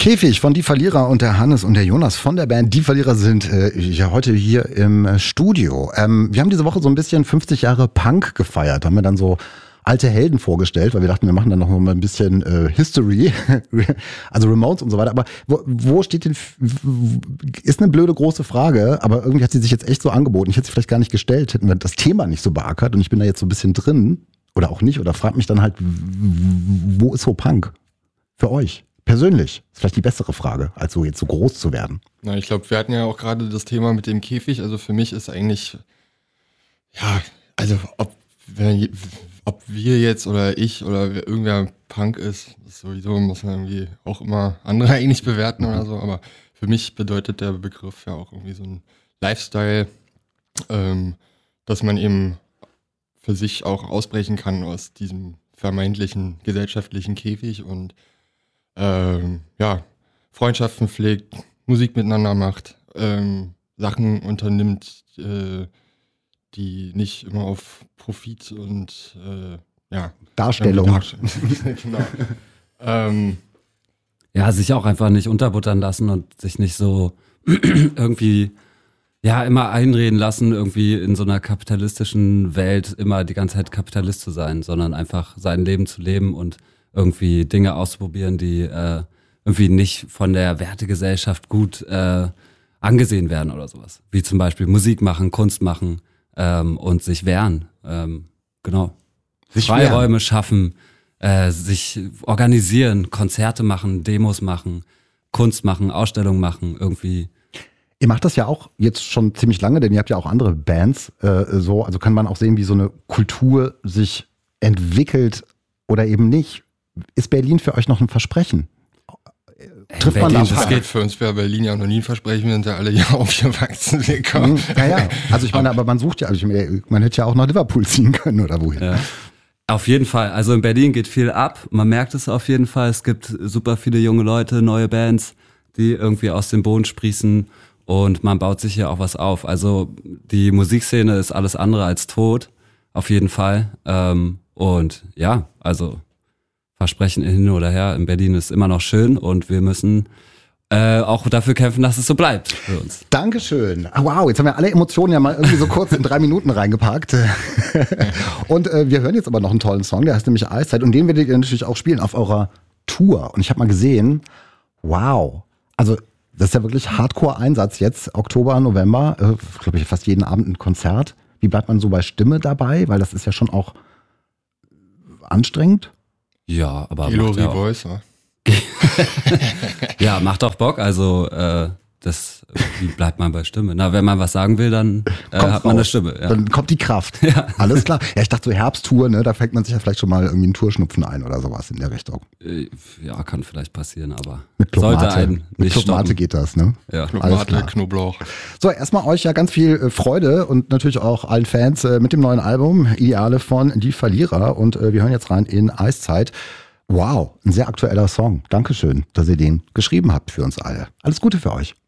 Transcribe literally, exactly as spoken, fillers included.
Käfig von Die Verlierer und der Hannes und der Jonas von der Band Die Verlierer sind äh, ja heute hier im äh, Studio. Ähm, wir haben diese Woche so ein bisschen fünfzig Jahre Punk gefeiert. Da haben wir dann so alte Helden vorgestellt, weil wir dachten, wir machen dann noch mal ein bisschen äh, History, also Ramones und so weiter. Aber wo, wo steht denn, ist eine blöde große Frage, aber irgendwie hat sie sich jetzt echt so angeboten. Ich hätte sie vielleicht gar nicht gestellt, hätten wir das Thema nicht so beackert und ich bin da jetzt so ein bisschen drin oder auch nicht oder frag mich dann halt, wo ist so Punk für euch? Persönlich. Ist vielleicht die bessere Frage, als so jetzt so groß zu werden. Na, ich glaube, wir hatten ja auch gerade das Thema mit dem Käfig. Also für mich ist eigentlich, ja, also ob, wenn, ob wir jetzt oder ich oder irgendwer Punk ist, das sowieso muss man irgendwie auch immer andere eigentlich bewerten oder so. Aber für mich bedeutet der Begriff ja auch irgendwie so ein Lifestyle, ähm, dass man eben für sich auch ausbrechen kann aus diesem vermeintlichen gesellschaftlichen Käfig und Ähm, ja, Freundschaften pflegt, Musik miteinander macht, ähm, Sachen unternimmt, äh, die nicht immer auf Profit und äh, ja, Darstellung. Darstellung. Genau. ähm, ja, sich auch einfach nicht unterbuttern lassen und sich nicht so irgendwie ja immer einreden lassen, irgendwie in so einer kapitalistischen Welt immer die ganze Zeit Kapitalist zu sein, sondern einfach sein Leben zu leben und irgendwie Dinge auszuprobieren, die äh, irgendwie nicht von der Wertegesellschaft gut äh, angesehen werden oder sowas. Wie zum Beispiel Musik machen, Kunst machen ähm, und sich wehren. Ähm, genau. Sich Freiräume wehren. schaffen, äh, sich organisieren, Konzerte machen, Demos machen, Kunst machen, Ausstellungen machen, irgendwie. Ihr macht das ja auch jetzt schon ziemlich lange, denn ihr habt ja auch andere Bands äh, so. Also kann man auch sehen, wie so eine Kultur sich entwickelt oder eben nicht. Ist Berlin für euch noch ein Versprechen? Trifft Berlin, man das geht für uns wäre Berlin ja noch nie ein Versprechen, wir sind ja alle hier aufgewachsen. Mhm, ja, ja. Also ich meine, aber man sucht ja, also ich meine, man hätte ja auch nach Liverpool ziehen können oder wohin. Ja. Auf jeden Fall. Also in Berlin geht viel ab. Man merkt es auf jeden Fall. Es gibt super viele junge Leute, neue Bands, die irgendwie aus dem Boden sprießen und man baut sich hier auch was auf. Also die Musikszene ist alles andere als tot. Auf jeden Fall. Und ja, also Versprechen hin oder her, in Berlin ist immer noch schön und wir müssen äh, auch dafür kämpfen, dass es so bleibt für uns. Dankeschön. Wow, jetzt haben wir alle Emotionen ja mal irgendwie so kurz in drei Minuten reingepackt. Und äh, wir hören jetzt aber noch einen tollen Song, der heißt nämlich Eiszeit und den werdet ihr natürlich auch spielen auf eurer Tour. Und ich habe mal gesehen, wow, also das ist ja wirklich Hardcore-Einsatz jetzt, Oktober, November, äh, glaube ich fast jeden Abend ein Konzert. Wie bleibt man so bei Stimme dabei? Weil das ist ja schon auch anstrengend. Ja, aber Kilo macht ja, Voice, ja. ja, macht auch Bock. Also äh, das, wie bleibt man bei Stimme? Na, wenn man was sagen will, dann äh, hat man eine Stimme. Ja. Dann kommt die Kraft. Ja. Alles klar. Ja, ich dachte so Herbsttour, ne, da fängt man sich ja vielleicht schon mal irgendwie einen Tourschnupfen ein oder sowas in der Richtung. Ja, kann vielleicht passieren, aber mit Plomate, sollte einen nicht mit Plomate stoppen. geht das, ne? Ja. Plomate, Knoblauch. So, erstmal euch ja ganz viel äh, Freude und natürlich auch allen Fans äh, mit dem neuen Album Ideale von Die Verlierer und äh, wir hören jetzt rein in Eiszeit. Wow, ein sehr aktueller Song. Dankeschön, dass ihr den geschrieben habt für uns alle. Alles Gute für euch.